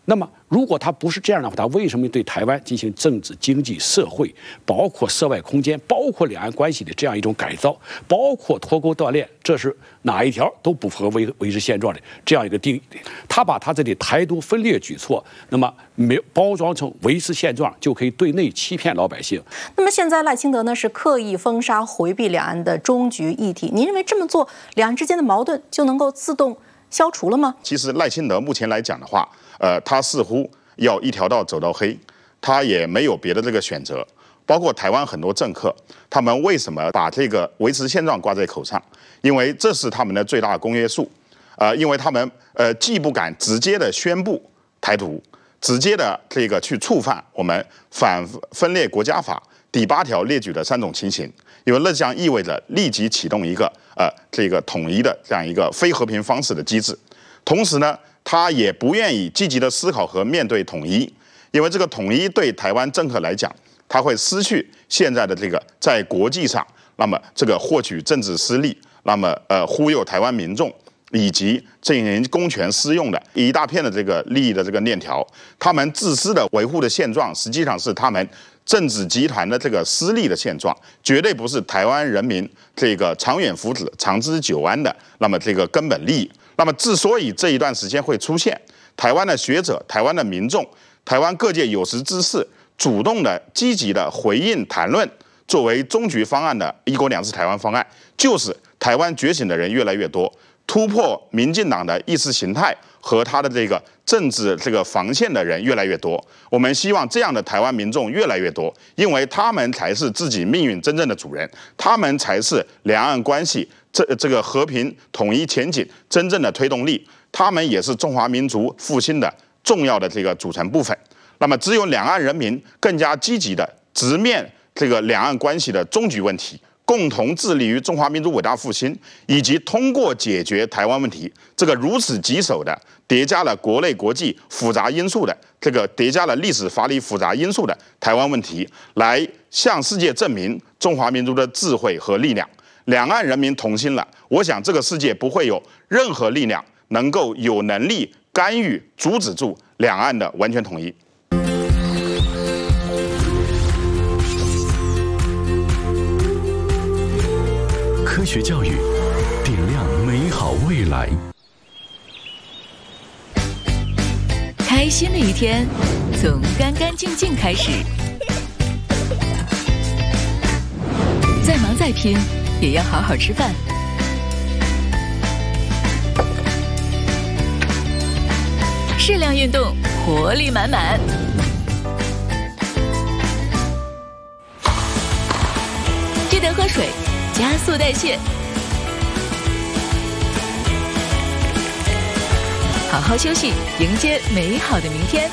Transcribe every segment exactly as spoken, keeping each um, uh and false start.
那么，如果他不是这样的话，他为什么对台湾进行政治、经济、社会，包括涉外空间，包括两岸关系的这样一种改造，包括脱钩断链，这是哪一条都不符合维维持现状的这样一个定义？他把他这里台独分裂举措，那么没包装成维持现状，就可以对内欺骗老百姓。 那么现在赖清德呢是刻意封杀、回避两岸的终局议题，您认为这么做，两岸之间的矛盾就能够自动消除了吗？ 其实赖清德目前来讲的话，呃，他似乎要一条道走到黑，他也没有别的这个选择。包括台湾很多政客，他们为什么把这个维持现状挂在口上？因为这是他们的最大的公约数。呃，因为他们呃既不敢直接的宣布台独，直接的这个去触犯我们反分裂国家法第八条列举的三种情形，因为那将意味着立即启动一个呃这个统一的这样一个非和平方式的机制。同时呢，他也不愿意积极的思考和面对统一，因为这个统一对台湾政客来讲，他会失去现在的这个在国际上，那么这个获取政治私利，那么呃忽悠台湾民众，以及进行公权私用的一大片的这个利益的这个链条，他们自私的维护的现状，实际上是他们政治集团的这个私利的现状，绝对不是台湾人民这个长远福祉、长治久安的那么这个根本利益。那么，之所以这一段时间会出现台湾的学者、台湾的民众、台湾各界有识之士主动的、积极的回应谈论作为终局方案的一国两制台湾方案，就是台湾觉醒的人越来越多，突破民进党的意识形态和他的这个政治这个防线的人越来越多。我们希望这样的台湾民众越来越多，因为他们才是自己命运真正的主人，他们才是两岸关系这这个和平统一前景真正的推动力，他们也是中华民族复兴的重要的这个组成部分。那么，只有两岸人民更加积极的直面这个两岸关系的终局问题，共同致力于中华民族伟大复兴，以及通过解决台湾问题这个如此棘手的、叠加了国内国际复杂因素的这个叠加了历史法理复杂因素的台湾问题，来向世界证明中华民族的智慧和力量。两岸人民同心了，我想这个世界不会有任何力量能够有能力干预、阻止住两岸的完全统一。 科学教育，点亮美好未来。 开心的一天，从干干净净开始。再忙再拼，也要好好吃饭。适量运动，活力满满。记得喝水，加速代谢。好好休息，迎接美好的明天。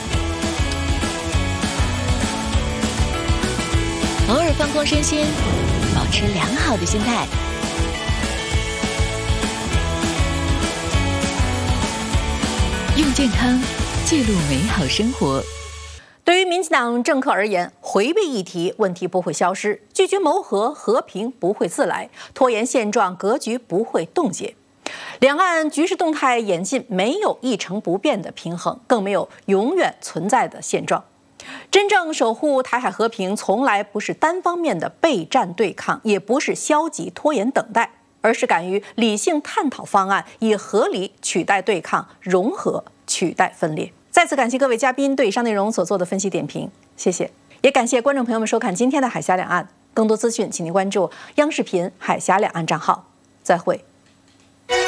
偶尔放空身心，保持良好的心态。用健康记录美好生活。 对于民进党政客而言，回避议题，问题不会消失；拒绝谋和，和平不会自来；拖延现状，格局不会冻结。两岸局势动态演进，没有一成不变的平衡，更没有永远存在的现状。真正守护台海和平，从来不是单方面的备战对抗，也不是消极拖延等待，而是敢于理性探讨方案，以合理取代对抗，融合取代分裂。再次感谢各位嘉宾对以上内容所做的分析点评，谢谢。也感谢观众朋友们收看今天的海峡两岸，更多资讯请您关注央视频海峡两岸账号。再会。